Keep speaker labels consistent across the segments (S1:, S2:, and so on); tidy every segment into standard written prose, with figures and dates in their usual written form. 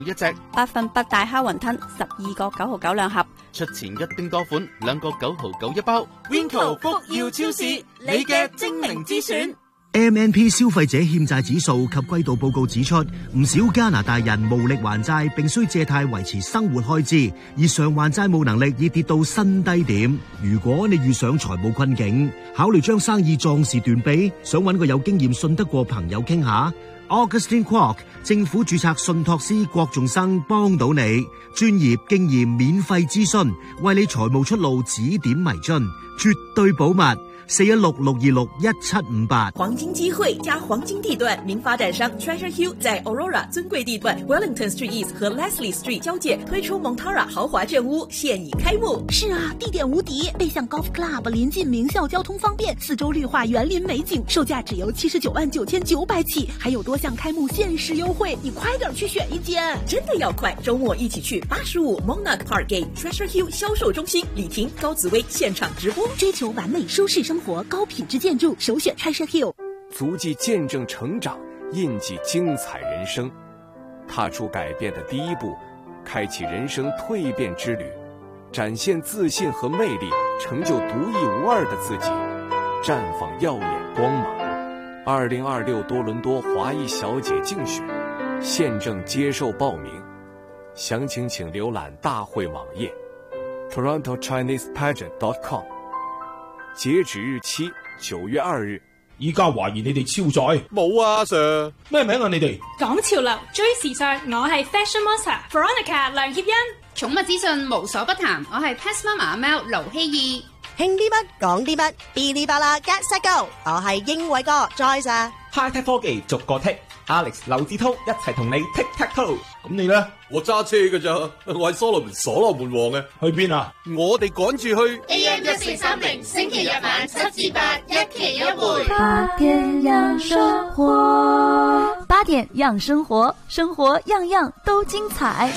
S1: 一隻
S2: 8份8大蝦雲吞，12個9.9兩盒。
S1: 出前一丁多款，2個9.9一包。
S3: Winco 福耀超市，你嘅精明之選。
S4: MNP 消費者欠債指數及季度報告指出，唔少加拿大人無力還債，並需借貸維持生活開支，而償還債務能力已跌到新低點。如果你遇上財務困境，考慮將生意壯士斷臂，想搵個有經驗信得過朋友傾下。Augustine Kwok 政府註冊信託師郭仲生幫到你，專業經驗免費諮詢，為你財務出路指點迷津，絕對保密。416-626-1758。
S5: 黄金机会加黄金地段，名发展商 Treasure Hill 在 Aurora 尊贵地段 Wellington Street East 和 Leslie Street 交界推出 Montara 豪华镇屋，现已开幕。
S6: 是啊，地点无敌，背向 Golf Club， 临近名校，交通方便，四周绿化，园林美景，售价只由799900起，还有多项开幕限时优惠，你快点去选一间。
S5: 真的要快，周末一起去85 Monarch Park Gate Treasure Hill 销售中心，李婷、高紫薇现场直播。
S6: 追求完美舒适生活，高品质建筑，首选 Treasure Hill。
S7: 足迹见证成长，印记精彩人生，踏出改变的第一步，开启人生蜕变之旅，展现自信和魅力，成就独一无二的自己，绽放耀眼光芒。2026多伦多华裔小姐竞选现正接受報名，詳情請瀏覽大會網頁 TorontoChinesePageant.com， 截止日期9月2日。
S8: 依家懷疑你哋超載。
S9: 冇啊， Sir。
S8: 咩名啊你哋？
S10: 講潮流，追時尚，我係 Fashion Monster Veronica 梁協欣。
S11: 寵物資訊無所不談，我係 Pet Mama 喵盧希義。
S12: 興啲乜講啲乜，嗶哩吧啦 Get Set Go， 我係英偉哥 Joyce。
S13: High Tech 科技逐個剔 ，Alex 劉志滔一齊同你 Tic Tac Toe。
S8: 咁你咧？
S9: 我揸車㗎咋，我係所羅門王嘅。
S8: 去邊啊？
S9: 我哋趕住去
S14: AM1430，星期日晚7至8，一期一會。
S15: 8點讓生活，8點讓生活，生活樣樣都精彩。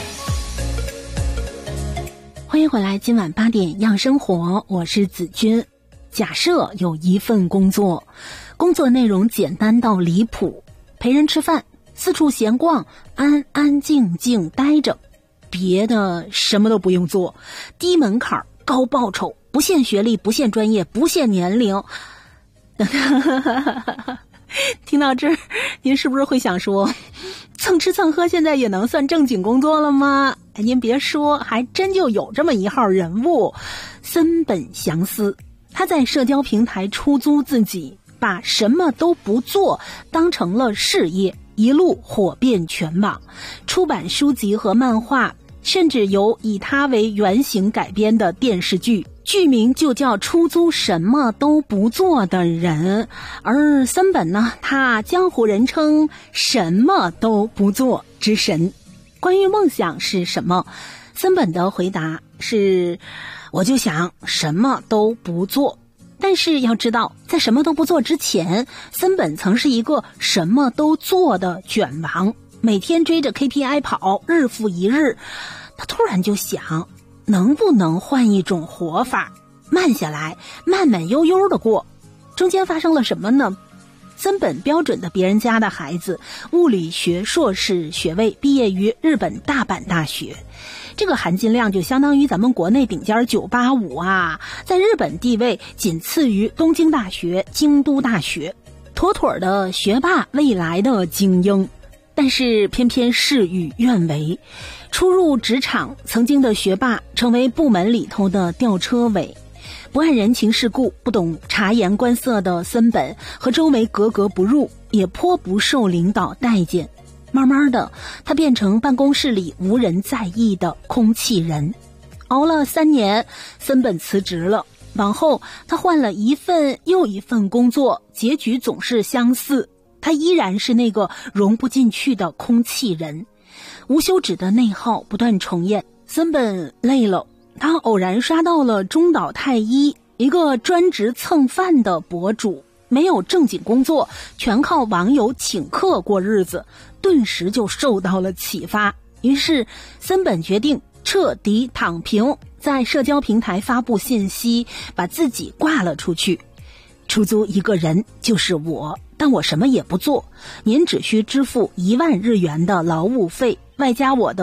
S6: 欢迎回来，今晚8點讓生活，我是子君。假設有一份工作，工作內容簡單到離譜，陪人吃飯，四處閒逛，安安靜靜待着，別的什麼都不用做，低門檻高報酬，不限學歷，不限專業，不限年齡。聽到這兒，您是不是會想說，蹭吃蹭喝現在也能算正經工作了嗎？哎，您別說，還真就有這麼一號人物，森本祥司。他在社交平台出租自己，把什麼都不做當成了事業，一路火遍全網，出版書籍和漫畫，甚至有以他為原型改編的電視劇，劇名就叫《出租什麼都不做的人》。而森本呢，他江湖人稱什麼都不做之神。關於夢想是什麼，森本的回答是，我就想什麼都不做。但是要知道，在什麼都不做之前，森本曾是一個什麼都做的卷王，每天追着 KPI 跑，日復一日。他突然就想，能不能換一種活法，慢下來，慢慢悠悠的過。中間發生了什麼呢？森本標準的別人家的孩子，物理學碩士學位，畢業於日本大阪大學，這個含金量就相當於咱們國內頂尖985啊，在日本地位僅次於東京大學、京都大學，妥妥的學霸，未來的精英。但是偏偏事與願違，初入職場，曾經的學霸成為部門裡頭的吊車尾。不諳人情世故，不懂察言觀色的森本和周圍格格不入，也頗不受領導待見。慢慢的，他變成辦公室裡無人在意的空氣人。熬了3年，森本辭職了。往後，他換了一份又一份工作，結局總是相似。他依然是那個融不進去的空氣人。無休止的內耗不斷重演，森本累了。他偶然刷到了中島太一，一個專職蹭飯的博主，沒有正經工作，全靠網友請客過日子，頓時就受到了啟發。於是森本決定徹底躺平，在社交平台發布信息，把自己掛了出去。出租一個人就是我，但我什麼也不做，您只需支付1萬日元的勞務費， 外加我的